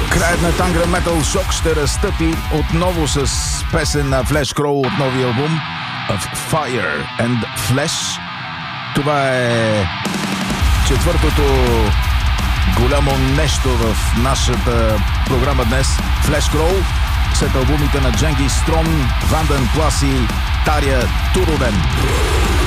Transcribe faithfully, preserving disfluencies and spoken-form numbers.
Краят на Tangren Metal Shock ще разтъпи отново с песен на Flesh Crow от новия албум of Fire and Flesh. Това е четвъртото голямо нещо в нашата програма днес. Flesh Crow след албумите на Дженгис Строн, Ванден Плас и Таря Турунен.